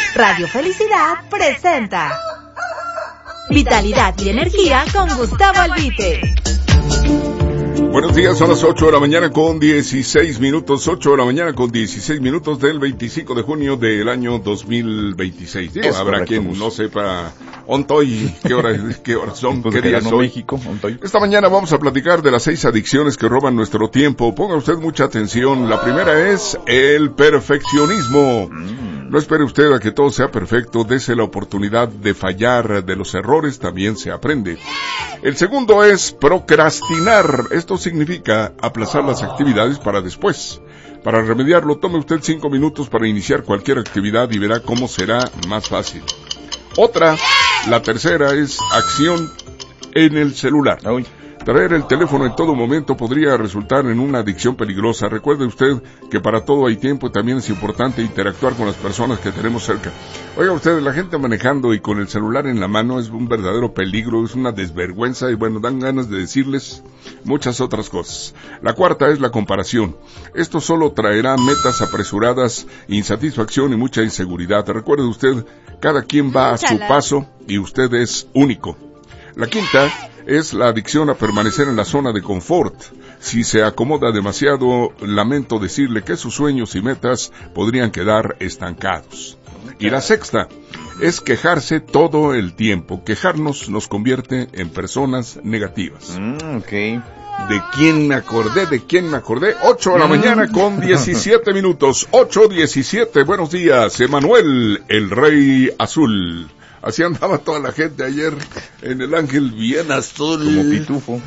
Radio Felicidad presenta Vitalidad y Energía con Gustavo Albite. Buenos días, son las 8 de la mañana con 16 minutos, 8 de la mañana con 16 minutos del 25 de junio del año 2026. Habrá correcto, quien no sepa ontoy, qué horas son, qué días son. México, ontoy. Esta mañana vamos a platicar de las 6 adicciones que roban nuestro tiempo. Ponga usted mucha atención. La primera es el perfeccionismo. No espere usted a que todo sea perfecto, dese la oportunidad de fallar, de los errores también se aprende. El segundo es procrastinar. Esto significa aplazar las actividades para después. Para remediarlo, tome usted 5 minutos para iniciar cualquier actividad y verá cómo será más fácil. La tercera es acción en el celular. Traer el teléfono en todo momento podría resultar en una adicción peligrosa. Recuerde usted que para todo hay tiempo y también es importante interactuar con las personas que tenemos cerca. Oiga usted, la gente manejando y con el celular en la mano es un verdadero peligro, es una desvergüenza y bueno, dan ganas de decirles muchas otras cosas. La cuarta es la comparación. Esto solo traerá metas apresuradas, insatisfacción y mucha inseguridad. Recuerde usted, cada quien va a su paso y usted es único. La quinta es la adicción a permanecer en la zona de confort. Si se acomoda demasiado, lamento decirle que sus sueños y metas podrían quedar estancados. Y la sexta es quejarse todo el tiempo. Quejarnos nos convierte en personas negativas. ¿De quién me acordé? 8 de la mañana con 17 minutos. 8:17. Buenos días, Emanuel, el Rey Azul. Así andaba toda la gente ayer en el Ángel bien azul. Como pitufo.